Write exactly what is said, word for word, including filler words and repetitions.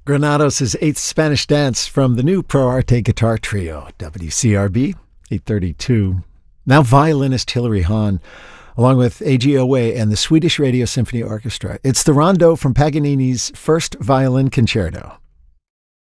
Granados' Eighth Spanish Dance from the new Pro Arte Guitar Trio, W C R B eight thirty-two. Now violinist Hilary Hahn, along with A G Owe and the Swedish Radio Symphony Orchestra. It's the Rondo from Paganini's First Violin Concerto.